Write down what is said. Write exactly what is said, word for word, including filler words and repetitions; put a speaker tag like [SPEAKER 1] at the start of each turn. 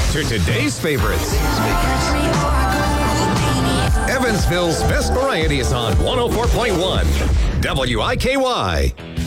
[SPEAKER 1] to today's favorites. Evansville's best variety is on one oh four point one W I K Y.